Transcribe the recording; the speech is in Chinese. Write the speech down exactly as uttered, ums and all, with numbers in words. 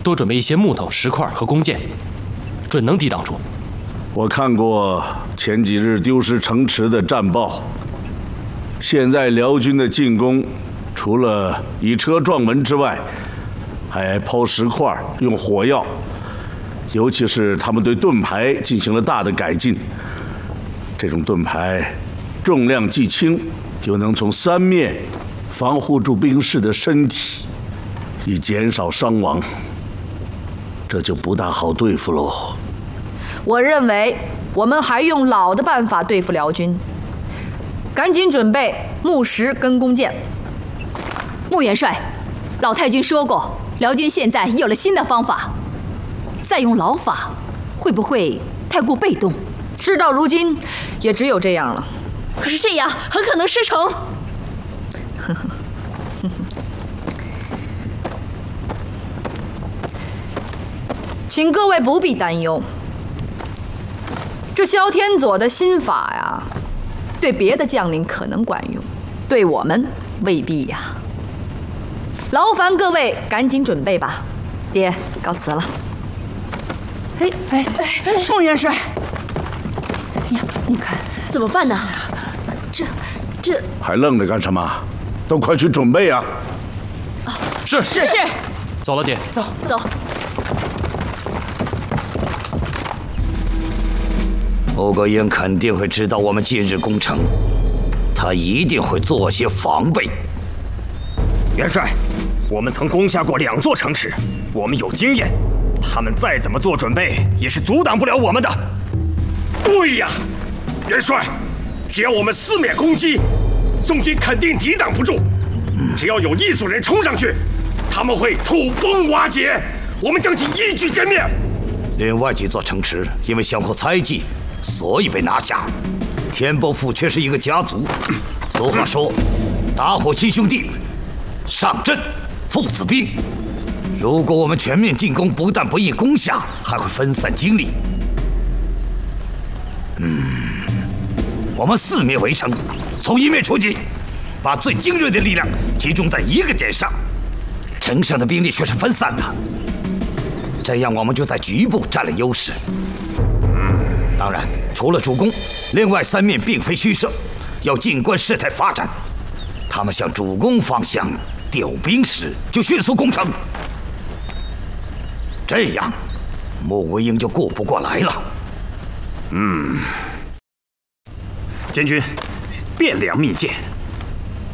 多准备一些木头、石块和弓箭，准能抵挡住。 我看过前几日丢失城池的战报，现在辽军的进攻，除了以车撞门之外，还抛石块、用火药，尤其是他们对盾牌进行了大的改进。这种盾牌重量既轻，又能从三面防护住兵士的身体，以减少伤亡。这就不大好对付喽。 我认为我们还用老的办法对付辽军，赶紧准备木石跟弓箭。 穆元帅，老太君说过，辽军现在有了新的方法，再用老法会不会太过被动？ 事到如今，也只有这样了。 可是这样很可能失城。 呵呵。请各位不必担忧，这萧天佐的新法呀，对别的将领可能管用，对我们未必呀。劳烦各位赶紧准备吧，爹告辞了。 嘿，哎哎，孟元帅，哎呀，你看怎么办呢？这这还愣着干什么？都快去准备啊！ 啊，是是是， 走了，爹， 走走。 欧格英肯定会知道我们近日攻城，他一定会做些防备。 元帅，我们曾攻下过两座城池，我们有经验，他们再怎么做准备，也是阻挡不了我们的。 对呀，元帅，只要我们四面攻击，宋军肯定抵挡不住。只要有一组人冲上去，他们会土崩瓦解，我们将其一举歼灭。 另外几座城池因为相互猜忌，所以被拿下。田伯父却是一个家族，俗话说，打火亲兄弟，上阵父子兵。如果我们全面进攻，不但不易攻下，还会分散精力。嗯，我们四面围城，从一面出击，把最精锐的力量集中在一个点上。城上的兵力却是分散的，这样我们就在局部占了优势。当然，除了主攻，另外三面并非虚设，要静观事态发展。他们向主攻方向调兵时，就迅速攻城。这样，穆桂英就顾不过来了。 嗯，监军，汴梁密舰